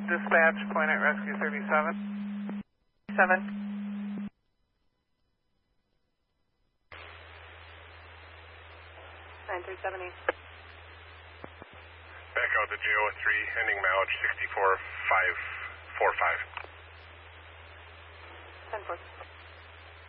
dispatch, point at rescue 37. 7. 937 East. Back out to JO3, ending mileage 64545. 10-4.